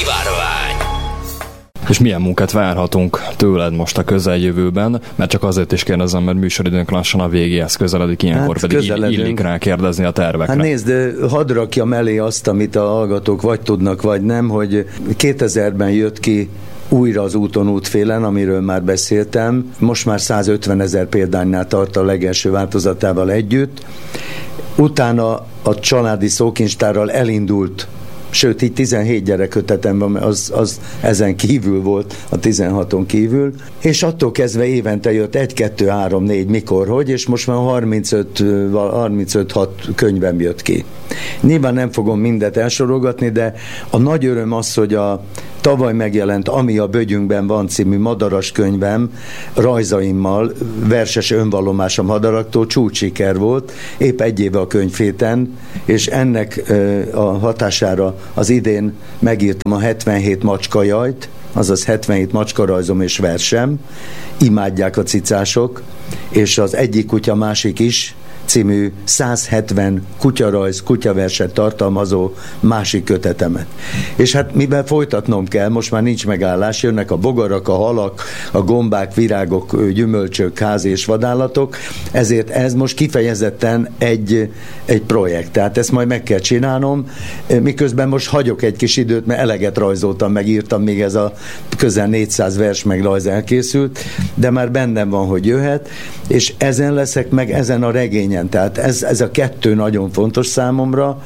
Szivárvány. És milyen munkát várhatunk tőled most a közeljövőben? Mert csak azért is kérdezem, mert műsoridőnk lassan a végéhez közeledik, ilyenkor pedig illik rá kérdezni a tervekre. Hát nézd, hadd rakjam elé azt, amit a hallgatók vagy tudnak, vagy nem, hogy 2000-ben jött ki újra az Úton útfélen, amiről már beszéltem. Most már 150 000 példánynál tart a legelső változatával együtt. Utána a családi szókincstárral elindult, sőt, így 17 gyerekkötetem van, az ezen kívül volt, a 16-on kívül, és attól kezdve évente jött 1, 2, 3, 4, mikor, hogy, és most már 35-6 könyvem jött ki. Nyilván nem fogom mindet elsorogatni, de a nagy öröm az, hogy a tavaly megjelent Ami a bögyünkben van című madaras könyvem rajzaimmal, verses önvallomásom madaraktól csúcssiker volt, épp egy éve a könyvhéten, és ennek a hatására az idén megírtam a 77 macskajajt, azaz 77 macska-rajzom és versem, imádják a cicások, és az Egyik kutya, másik is című 170 kutyarajz, kutyaverset tartalmazó másik kötetemet. És hát mivel folytatnom kell, most már nincs megállás, jönnek a bogarak, a halak, a gombák, virágok, gyümölcsök, házi és vadállatok, ezért ez most kifejezetten egy projekt, tehát ezt majd meg kell csinálnom, miközben most hagyok egy kis időt, mert eleget rajzoltam, megírtam, még ez a közel 400 vers meg rajz elkészült, de már bennem van, hogy jöhet, és ezen leszek meg, ezen a regényen. Tehát ez a kettő nagyon fontos számomra.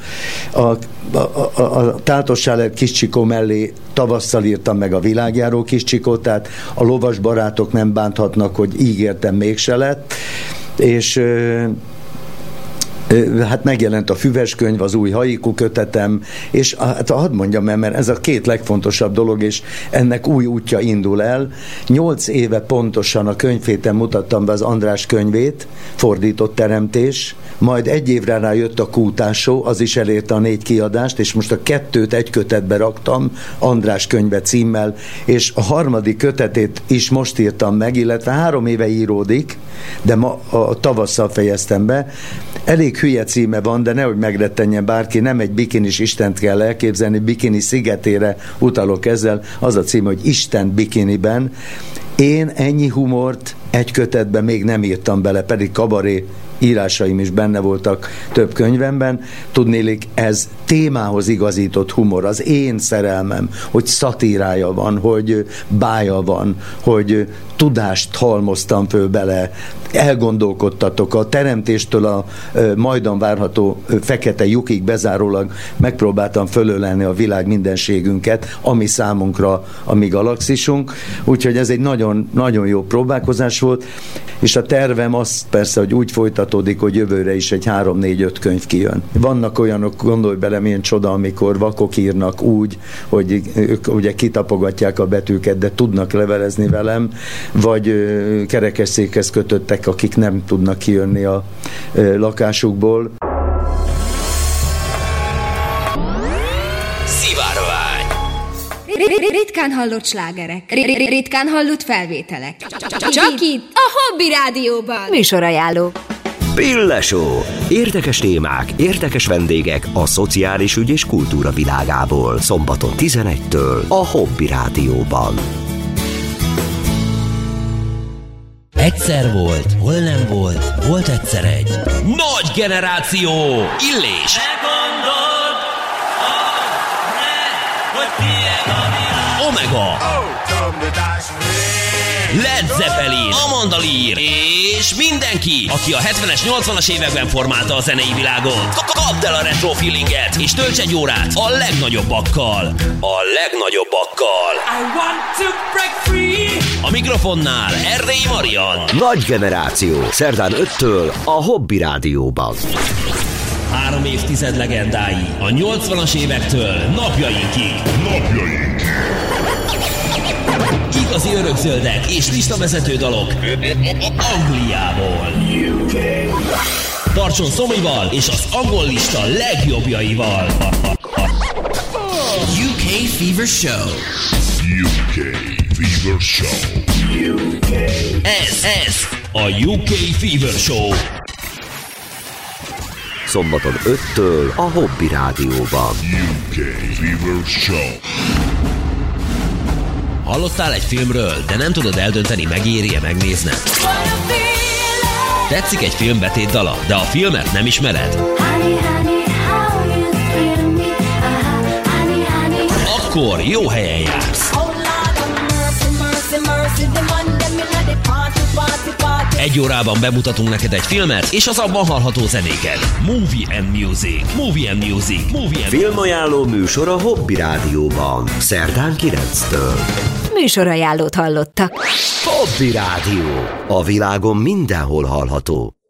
A Tátos Sáler Kis Csikó mellé tavasszal írtam meg a Világjáró Kis Csikót, tehát a lovas barátok nem bánthatnak, hogy ígértem, mégse lett, és hát megjelent a Füves könyv, az új haiku kötetem, és hát hadd mondjam el, mert ez a két legfontosabb dolog, és ennek új útja indul el. 8 éve pontosan a könyvhéten mutattam be az András könyvét, Fordított teremtés, majd egy évre rá jött a Kútásó, az is elérte a 4 kiadást, és most a 2-t egy kötetbe raktam, András könyve címmel, és a 3. kötetét is most írtam meg, illetve 3 éve íródik, de ma a tavasszal fejeztem be. Elég hülye címe van, de nehogy megrettenjen bárki, nem egy bikinis Istent kell elképzelni, Bikini szigetére utalok ezzel, az a címe, hogy Isten bikiniben. Én ennyi humort egy kötetben még nem írtam bele, pedig kabaré írásaim is benne voltak több könyvemben. Tudnélik, ez témához igazított humor, az én szerelmem, hogy szatírája van, hogy bája van, hogy tudást halmoztam föl bele, elgondolkodtatok a teremtéstől a majdan várható fekete lyukig bezárólag megpróbáltam fölölelni a világ mindenségünket, ami számunkra a mi galaxisunk, úgyhogy ez egy nagyon, nagyon jó próbálkozás volt, és a tervem az persze, hogy úgy folytatódik, hogy jövőre is egy 3-4-5 könyv kijön. Vannak olyanok, gondolj bele, milyen csoda, amikor vakok írnak úgy, hogy ők ugye kitapogatják a betűket, de tudnak levelezni velem, vagy kerekesszékhez kötöttek, akik nem tudnak kijönni a lakásukból. Szivárvány. Ritkán hallott slágerek, ritkán hallott felvételek. Csak itt, a Hobby Rádióban. Műsorajánló. Pille-show. Érdekes témák, érdekes vendégek a szociális ügy és kultúra világából. Szombaton 11-től a Hobby Rádióban. Egyszer volt, hol nem volt, volt egyszer egy nagy generáció, Illés. Megmondod, hogy tiéd a világ. Omega. Led Zeppelin, Amanda Lear és mindenki, aki a 70-es, 80-as években formálta a zenei világot. Kapd el a retro feelinget, és tölts egy órát a legnagyobbakkal. A legnagyobbakkal. I want to break free. A mikrofonnál Erdélyi Marian. Nagy generáció, szerdán 5-től a Hobby Rádióban. 3 évtized legendái, a 80-as évektől napjainkig. Igazi örökzöldek és listavezető dalok Angliából. Tartson Szomival és az angol lista legjobbjaival. UK Fever Show. Ez a UK Fever Show. szombaton 5-től a Hobby Rádióban. UK Fever Show. Hallottál egy filmről, de nem tudod eldönteni, megéri-e megnézned? Tetszik egy film betétdala, de a filmet nem ismered? Akkor jó helyen jársz. Egy órában bemutatunk neked egy filmet, és az abban hallható zenéket. Movie and Music. Movie and Music. Movie and Filmajánló műsor a Hobby Rádióban. Szerdán 9-től. Műsorajánlót hallottak. Hobby Rádió. A világon mindenhol hallható.